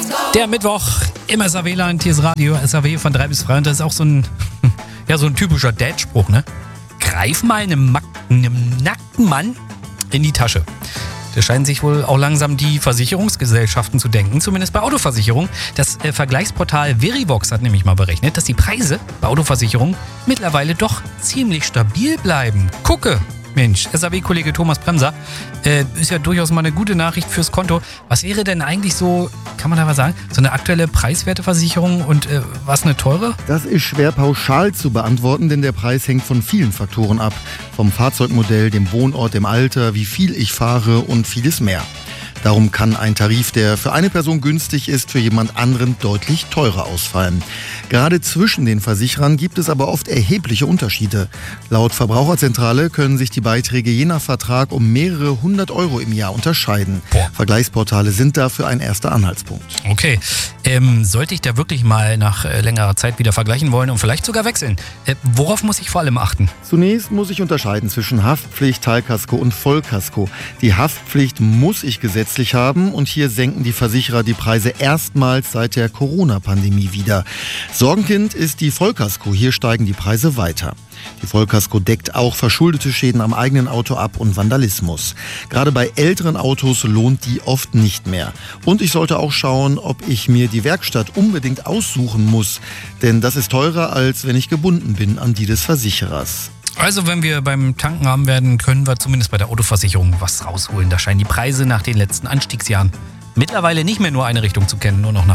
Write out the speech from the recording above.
Der Mittwoch im SAW-Land, hier ist Radio SAW von 3 bis 3 und das ist auch so ein typischer Dad-Spruch, ne? Greif mal einem nackten Mann in die Tasche. Da scheinen sich wohl auch langsam die Versicherungsgesellschaften zu denken, zumindest bei Autoversicherungen. Das Vergleichsportal Verivox hat nämlich mal berechnet, dass die Preise bei Autoversicherungen mittlerweile doch ziemlich stabil bleiben. Gucke! Mensch, SAW-Kollege Thomas Bremser, ist ja durchaus mal eine gute Nachricht fürs Konto. Was wäre denn eigentlich so, kann man da was sagen, so eine aktuelle Preiswerteversicherung und was eine teure? Das ist schwer pauschal zu beantworten, denn der Preis hängt von vielen Faktoren ab. Vom Fahrzeugmodell, dem Wohnort, dem Alter, wie viel ich fahre und vieles mehr. Darum kann ein Tarif, der für eine Person günstig ist, für jemand anderen deutlich teurer ausfallen. Gerade zwischen den Versicherern gibt es aber oft erhebliche Unterschiede. Laut Verbraucherzentrale können sich die Beiträge je nach Vertrag um mehrere 100 € im Jahr unterscheiden. Vergleichsportale sind dafür ein erster Anhaltspunkt. Okay, sollte ich da wirklich mal nach längerer Zeit wieder vergleichen wollen und vielleicht sogar wechseln? Worauf muss ich vor allem achten? Zunächst muss ich unterscheiden zwischen Haftpflicht, Teilkasko und Vollkasko. Die Haftpflicht muss ich gesetzlich haben und hier senken die Versicherer die Preise erstmals seit der Corona-Pandemie wieder. Sorgenkind ist die Vollkasko, hier steigen die Preise weiter. Die Vollkasko deckt auch verschuldete Schäden am eigenen Auto ab und Vandalismus. Gerade bei älteren Autos lohnt die oft nicht mehr. Und ich sollte auch schauen, ob ich mir die Werkstatt unbedingt aussuchen muss, denn das ist teurer, als wenn ich gebunden bin an die des Versicherers. Also wenn wir beim Tanken haben werden, können wir zumindest bei der Autoversicherung was rausholen. Da scheinen die Preise nach den letzten Anstiegsjahren mittlerweile nicht mehr nur eine Richtung zu kennen, nur noch nach